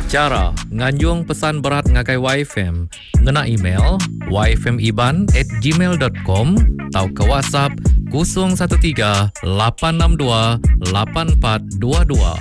Cara nganjung pesan berat ngakai YFM, ngena email yfmiban@gmail.com atau ke WhatsApp 013 862 8422.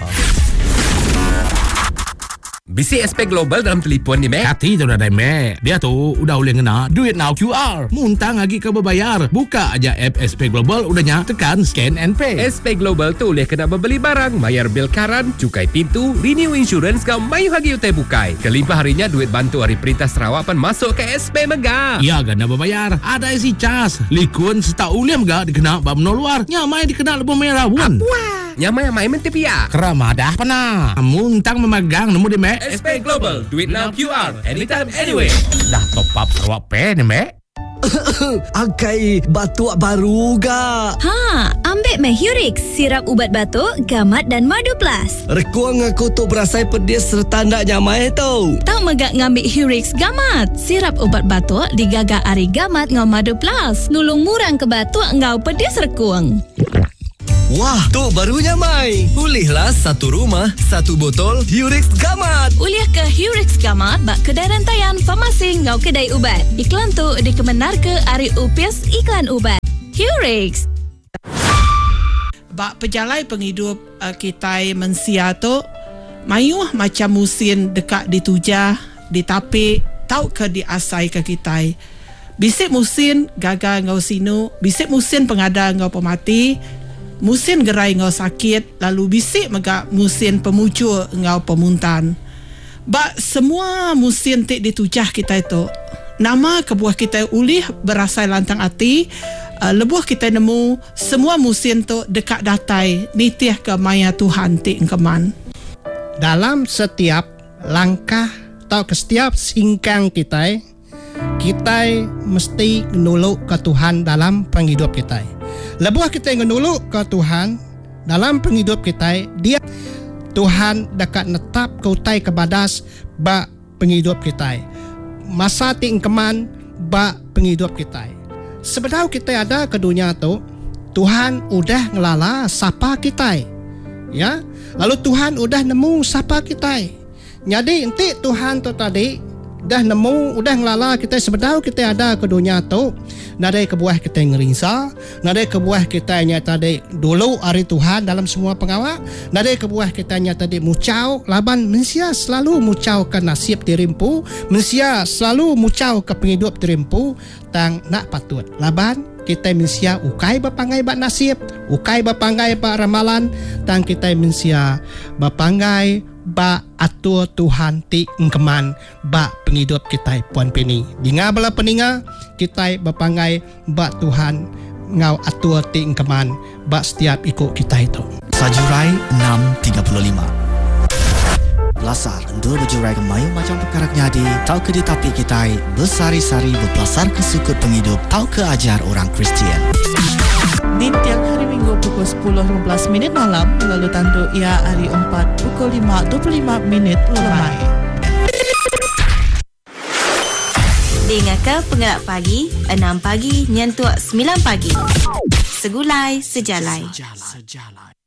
Bisi SP Global dalam telefon ni, Mek. Hati tu dah, Mek. Dia tu udah boleh ngena duit now QR. Muntang lagi ke berbayar. Buka aja app SP Global, udahnya tekan scan and pay. SP Global tu boleh kena membeli barang, bayar bil karan, cukai pintu, renew insurance kau mayu hagi utai bukai. Kelimpah harinya duit bantu hari Perintah Sarawak pan masuk ke SP Mega. Ya, gana berbayar. Ada isi cas. Likun setau uliam gak dikena bab no luar. Nyamai dikena lebih merah pun. Nyamai yang main mentepia. Keramadah pernah. Muntang memegang nemu di Mek. SP Global, duit now QR, anytime, anywhere. Dah top up Sarawak Pay ni, Mek. Akai batuk baru ga. Ambil Mehurix, sirap ubat batuk, gamat dan madu plus. Rekuang aku tu berasai pedis serta ndak nyamai tu. Tak megak ngambil Hurix gamat. Sirap ubat batuk digagak ari gamat ngau madu plus. Nulung murang ke batuk ngau pedis rekuang. Wah, tu barunya mai. Pulihlah satu rumah, satu botol Hurix Gamat. Uliah ke Hurix Gamat bak kedai rantaian farmasi ngau kedai ubat. Iklan tu dikemenar ke Ari Upis Iklan Ubat. Hurix. Bak pejalai penghidup kita mensia tu mayuh macam musim dekat ditujah, ditapik, tau ke diasai ke kita. Bisik musim gagal ngau sinu, bisik musim pengada ngau pemati. Musim gerai ngau sakit, lalu bisik megak musim pemucul ngau pemuntan. Bak semua musim tik ditujah kita itu. Nama kebuah kita ulih berasai lantang hati. Lebuh kita nemu semua musim tu dekat datai nitiah ke maya Tuhan tik keman. Dalam setiap langkah atau ke setiap singkang kita mesti menuluk ke Tuhan dalam penghidup kita. Lebuh kita menuluk ke Tuhan dalam penghidup kita, dia Tuhan dekat netap ke utai ke badas bak penghidup kita. Masa tingkeman bak penghidup kita. Sebenarnya kita ada ke dunia tu, Tuhan udah ngelala sapa kita. Ya, lalu Tuhan udah nemu sapa kita. Jadi enti Tuhan tu tadi dah nemu, udah ngelala kita sebenarnya kita ada ke dunia tu. Nadai kebuah kita ngerisa, nadai kebuah kita nyata tadi dulu hari Tuhan dalam semua pengawal, nadai kebuah kita nyata tadi mucau laban mensia selalu mucau ke nasib dirimpu, mensia selalu mucau ke penghidup dirimpu, tang nak patut laban kita mensia ukai bapangai bak nasib, ukai bapangai bak ramalan, tang kita mensia bapangai ba atur Tuhan ti engkeman ba penghidup kita puan pini. Dinga bala peninga kita bapangai ba Tuhan ngau atur ti engkeman ba setiap ikut kita itu. Sajurai 635. Belasar endul berjurai kemayu macam perkara nyadi. Tau ke ditapi kita bersari-sari berpelasar ke sukut penghidup. Tau ke ajar orang Kristian. Di tiap hari Minggu pukul 10.15 malam, lalu tandu ia hari 4 pukul 5.25 lemai. Dengarkan Penggerak Pagi 6 pagi nyentuh 9 pagi. Segulai sejalai.